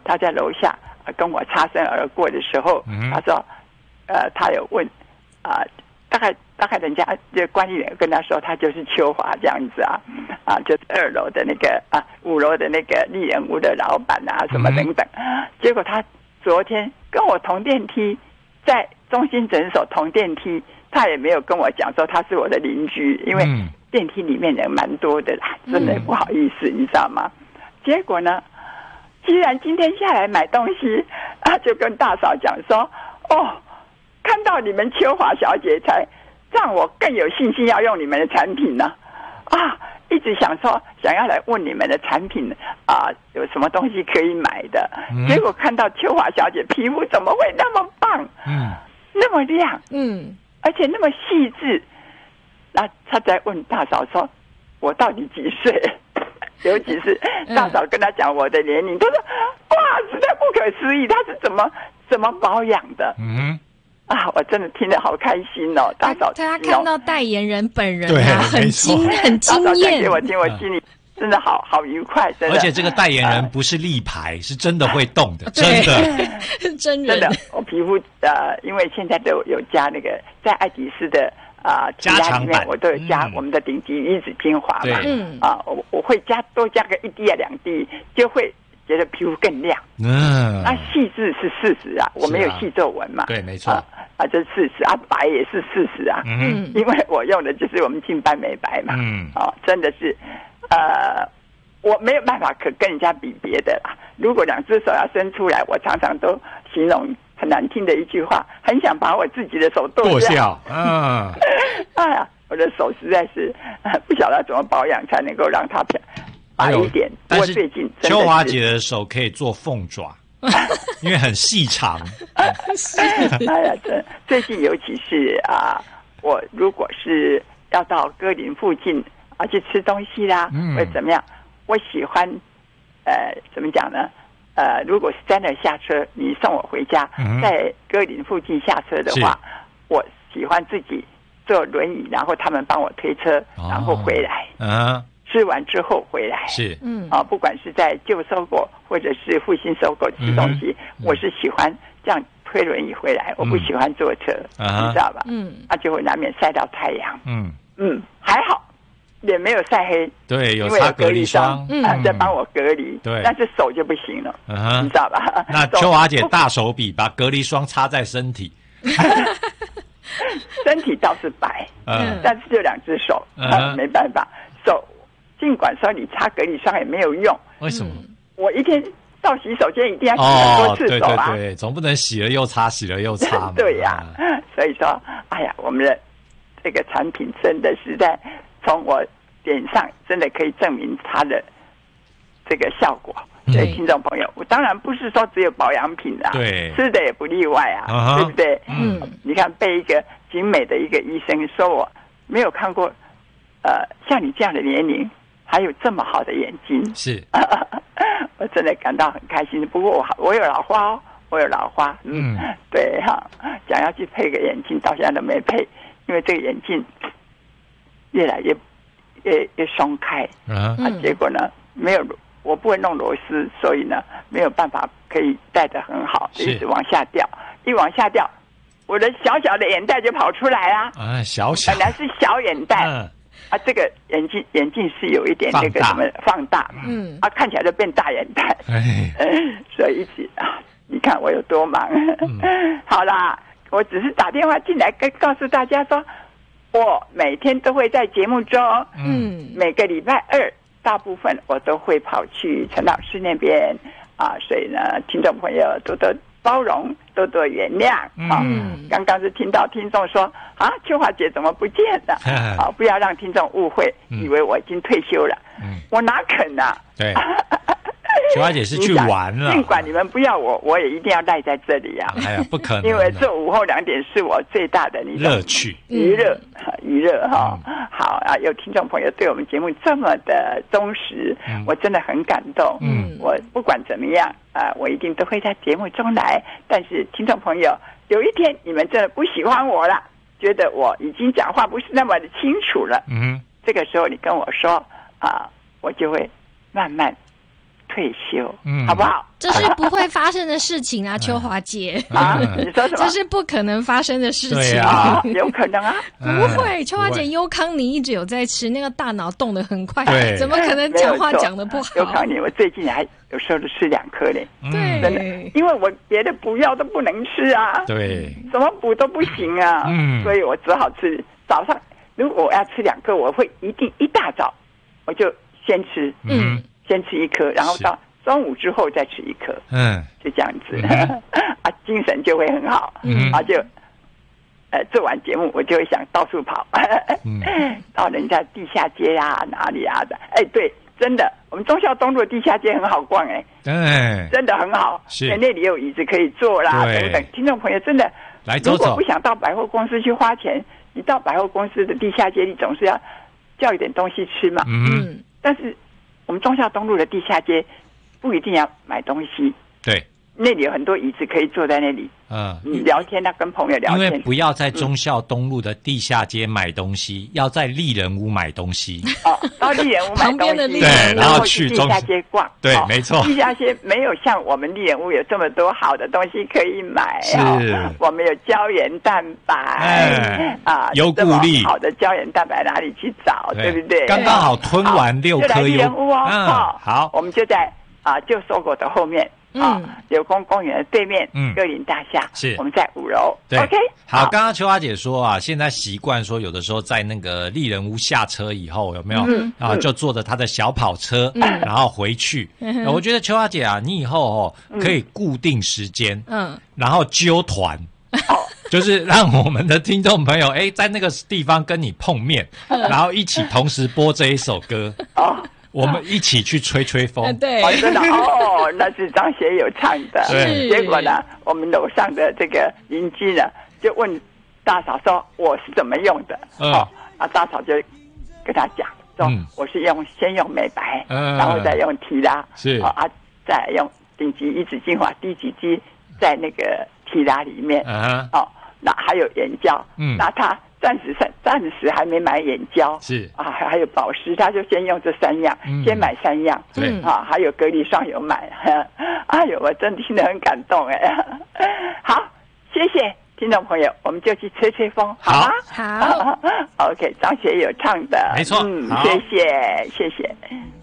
他在楼下跟我擦身而过的时候，他说他有问大概人家就管理员跟他说他就是秋华这样子就是2楼的那个5楼的那个丽人屋的老板什么等等。结果他昨天跟我同电梯，在中心诊所同电梯，他也没有跟我讲说他是我的邻居，因为电梯里面人蛮多的啦，真的不好意思，你知道吗？结果呢，既然今天下来买东西，就跟大嫂讲说，看到你们秋华小姐才让我更有信心要用你们的产品呢。一直想要来问你们的产品有什么东西可以买的，结果看到秋华小姐皮肤怎么会那么棒，那么亮，而且那么细致。那他在问大嫂说我到底几岁，尤其是大嫂跟他讲我的年龄，他说哇，实在不可思议，他是怎么保养的。我真的听得好开心哦！大嫂， 他看到代言人本人很惊艳，我心里真的好愉快，真的。 而且这个代言人不是立牌，是真的会动的，真的， 真人。 真的，我皮肤因为现在都有加那个在爱迪斯的加强版， 我都有加我们的顶级离子精华嘛，我会多加个1滴2滴，就会觉得皮肤更亮。那细致是40我没有细皱纹嘛， 对，没错。 这是40白也是40因为我用的就是我们净斑美白嘛，真的是我没有办法可跟人家比别的啦。如果2只手要伸出来，我常常都形容很难听的一句话，很想把我自己的手剁掉。我的手实在是不晓得怎么保养才能够让它白一点。 但是最近秋华姐的手可以做凤爪，因为很细长。 最近尤其是我如果是要到歌林附近去吃东西啦，或者怎么样，我喜欢怎么讲呢？如果是在那下车，你送我回家，在歌林附近下车的话，我喜欢自己坐轮椅，然后他们帮我推车，然后回来。吃完之后回来是不管是在旧搜狗或者是复兴搜狗吃东西，我是喜欢这样推轮椅回来，我不喜欢坐车，你知道吧？就会难免晒到太阳。还好脸没有晒黑， 对，有擦隔离霜在帮我隔离， 对， 但是手就不行了，你知道吧？ 那秋华姐大手笔把隔离霜擦在身体。 身体倒是白，但是就2只手，没办法。手尽管说你擦隔离霜也没有用， 为什么？ 我一天到洗手间一定要洗很多次手对，总不能洗了又擦，洗了又擦嘛。 对呀，所以说，我们的这个产品真的是在从我脸上真的可以证明它的这个效果。所以听众朋友，我当然不是说只有保养品对， 吃的也不例外对不对？你看被一个景美的一个医生说我没有看过像你这样的年龄还有这么好的眼睛， 是我真的感到很开心。不过我有老花我有老花，对想要去配个眼镜，到现在都没配，因为这个眼镜越来越松开结果呢没有，我不会弄螺丝，所以呢没有办法可以戴得很好，一直往下掉，一往下掉，我的小小的眼袋就跑出来啦。 小本来是小眼袋这个眼镜是有一点那个什么放大看起来就变大眼袋，所以一直你看我有多忙。好啦，我只是打电话进来告诉大家说，我每天都会在节目中每个礼拜2大部分我都会跑去陈老师那边所以呢听众朋友多多包容，多多原谅刚刚是听到听众说秋华姐怎么不见了不要让听众误会，以为我已经退休了我哪肯对秋华姐是去玩了， 尽管你们不要我也一定要赖在这里不可能， 因为这午后2点是我最大的乐趣娱乐好有听众朋友对我们节目这么的忠实我真的很感动我不管怎么样我一定都会在节目中来，但是听众朋友有一天你们真的不喜欢我了，觉得我已经讲话不是那么的清楚了这个时候你跟我说我就会慢慢退休，好不好？ 这是不会发生的事情啊，秋华姐啊，你说什么？ 这是不可能发生的事情啊，有可能啊， 不会。秋华姐，优康你一直有在吃，那个大脑动得很快，怎么可能讲话讲得不好？ 优康你，我最近还有时候都吃2颗嘞， 对， 真的，因为我别的补药都不能吃啊， 对， 什么补都不行啊，所以我只好吃。早上如果我要吃2颗，我会一定一大早我就先吃，先吃1颗，然后到中午之后再吃1颗，就这样子，啊，精神就会很好，啊就，做完节目我就会想到处跑，到人家地下街啊哪里啊的，对，真的，我们忠孝东路的地下街很好逛，真的很好，那里有椅子可以坐啦，等等。听众朋友真的来走走， 如果不想到百货公司去花钱，你到百货公司的地下街，你总是要叫一点东西吃嘛，但是我们忠孝东路的地下街不一定要买东西， 对， 那里有很多椅子可以坐在那里，你聊天啊，跟朋友聊天。 因为不要在忠孝东路的地下街买东西，要在丽人屋买东西。 到丽人屋买东西， 对，然后去地下街逛。 对，没错。 地下街没有像我们丽人屋有这么多好的东西可以买。 是， 我们有胶原蛋白， 有鼓励。 好的胶原蛋白哪里去找？对不对？ 刚刚好吞完6颗丽人屋好， 我们就在旧搜狗的后面。柳工公园的对面，歌林大厦， 是我们在5楼。 对 ，OK。 好，刚刚秋花姐说啊，现在习惯说有的时候在那个丽人屋下车以后，有没有就坐着他的小跑车，然后回去。我觉得秋花姐啊，你以后可以固定时间，然后揪团。就是让我们的听众朋友在那个地方跟你碰面，然后一起同时播这一首歌。我们一起去吹吹风。 对， 真的那是张学友唱的。结果呢，我们楼上的这个邻居呢，就问大嫂说我是怎么用的。大嫂就跟他讲说，我是先用美白，然后再用提拉，再用顶级一指精华低级肌在那个提拉里面。那还有眼胶，那他暂时还没买眼胶， 是还有保湿，他就先用这3样，先买3样， 对还有隔离霜有买，哎呦，我真听得很感动好，谢谢听众朋友，我们就去吹吹风，好吗？ 好 ，OK， 张学友唱的， 没错， 谢谢。